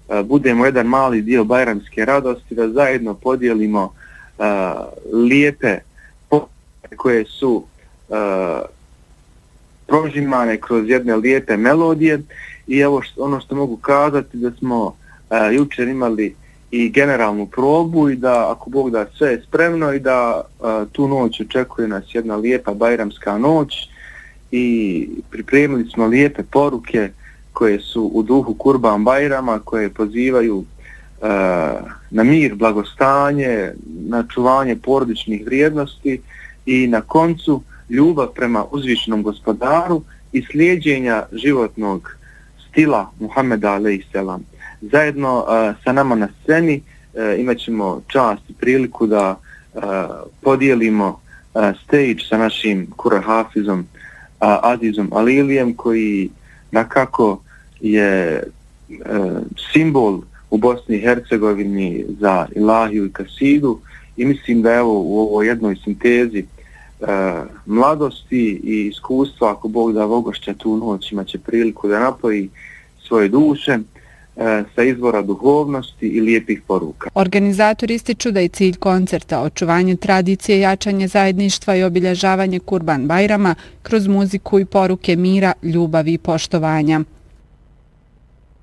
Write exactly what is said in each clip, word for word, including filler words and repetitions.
budemo jedan mali dio bajramske radosti, da zajedno podijelimo uh, lijepe poruke koje su uh, prožimane kroz jedne lijepe melodije. I evo što, ono što mogu kazati, da smo uh, jučer imali i generalnu probu i da, ako Bog da, sve je spremno i da uh, tu noć očekuje nas jedna lijepa bajramska noć i pripremili smo lijepe poruke koje su u duhu Kurban Bajrama, koje pozivaju uh, na mir, blagostanje, na čuvanje porodičnih vrijednosti i na koncu ljubav prema uzvišenom Gospodaru i slijeđenja životnog stila Muhameda alejselam. Zajedno uh, sa nama na sceni uh, imat ćemo čast i priliku da uh, podijelimo uh, stage sa našim Kur'an hafizom uh, Azizom Alilijem, koji nakako je uh, simbol u Bosni i Hercegovini za ilahiju i kasidu, i mislim da evo u ovoj jednoj sintezi uh, mladosti i iskustva, ako Bog da, Vogošća tu noć imat će priliku da napoji svoje duše sa izvora duhovnosti i lijepih poruka. Organizatori ističu da je cilj koncerta očuvanje tradicije, jačanje zajedništva i obilježavanje Kurban Bajrama kroz muziku i poruke mira, ljubavi i poštovanja.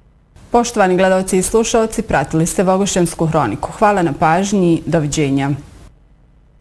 Poštovani gledalci i slušalci, pratili ste Vogošćansku hroniku. Hvala na pažnji, doviđenja.